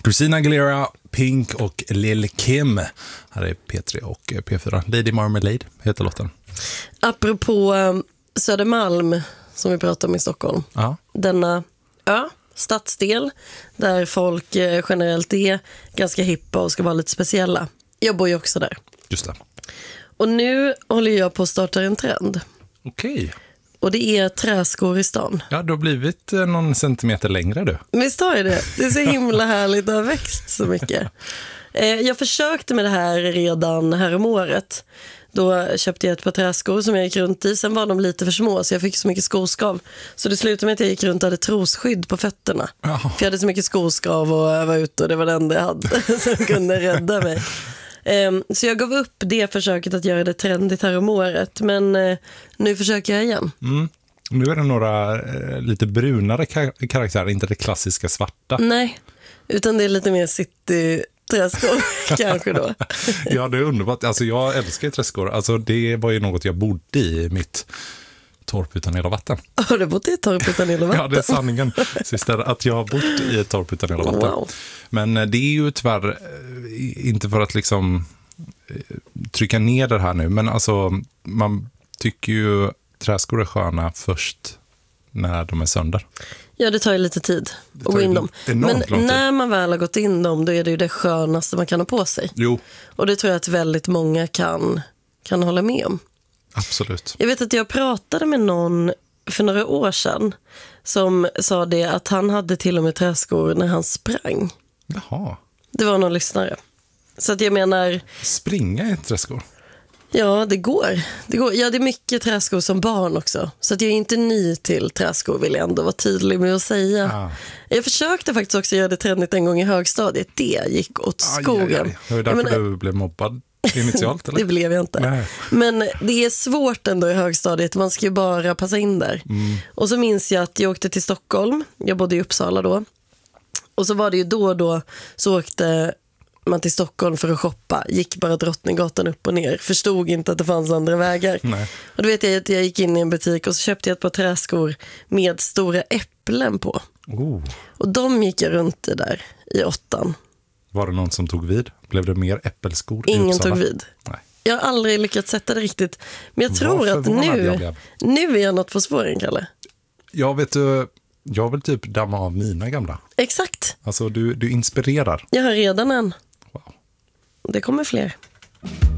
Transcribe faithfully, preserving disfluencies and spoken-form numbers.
Christina Aguilera, Pink och Lil Kim. Här är P tre och P fyra. Lady Marmalade heter låten. Apropå Södermalm som vi pratade om i Stockholm. Ja. Denna ö, stadsdel där folk generellt är ganska hippa och ska vara lite speciella. Jag bor ju också där. Just det. Och nu håller jag på att starta en trend. Okej. Och det är träskor i stan. Ja, du har blivit någon centimeter längre du. Visst har jag det? Det är så himla härligt, det har växt så mycket. Jag försökte med det här redan här om året. Då köpte jag ett par träskor som jag gick runt i. Sen var de lite för små så jag fick så mycket skoskav. Så det slutade med att jag gick runt och hade trosskydd på fötterna. Oh. För jag hade så mycket skoskav och jag var ute och det var det enda jag hade som kunde rädda mig. Så jag gav upp det försöket att göra det trendigt här om året. Men nu försöker jag igen. Mm. Nu är det några eh, lite brunare kar- karaktärer, inte det klassiska svarta. Nej, utan det är lite mer city träskor kanske då. Ja, det är underbart. Alltså jag älskar ju träskor. Alltså det var ju något jag bodde i, i mitt torp utan hela vatten. Har du bott i ett torp utan hela vatten? Ja, det är sanningen. Sist är att jag har bott i ett torp utan hela vatten. Wow. Men det är ju tyvärr inte för att liksom trycka ner det här nu, men alltså man tycker ju träskor är sköna först när de är sönder. Ja, det tar ju lite tid att gå in dem. Men när man väl har gått in dem, då är det ju det skönaste man kan ha på sig. Jo. Och det tror jag att väldigt många kan, kan hålla med om. Absolut. Jag vet att jag pratade med någon för några år sedan som sa det att han hade till och med träskor när han sprang. Jaha. Det var någon lyssnare. Så att jag menar... Springa i träskor? Ja, det går. det går. Ja, det är mycket träskor som barn också. Så att jag är inte ny till träskor, vill jag ändå vara tydlig med att säga. Ah. Jag försökte faktiskt också göra det trendigt en gång i högstadiet. Det gick åt skogen. Aj, aj, aj. Det var därför menar, du blev mobbad initialt, eller? Det blev jag inte. Nej. Men det är svårt ändå i högstadiet. Man ska ju bara passa in där. Mm. Och så minns jag att jag åkte till Stockholm. Jag bodde i Uppsala då. Och så var det ju då och då så åkte man till Stockholm för att shoppa. Gick bara Drottninggatan upp och ner. Förstod inte att det fanns andra vägar. Nej. Och då vet jag att jag gick in i en butik och så köpte jag ett par träskor med stora äpplen på. Oh. Och de gick jag runt i där i åttan. Var det någon som tog vid? Blev det mer äppelskor? Ingen tog vid. Nej. Jag har aldrig lyckats sätta det riktigt. Men jag tror Varför att nu, nu är jag något på spåren, Kalle. Jag vet du... Jag vill typ damma av mina gamla. Exakt. Alltså du, du inspirerar. Jag har redan en. Wow. Det kommer fler.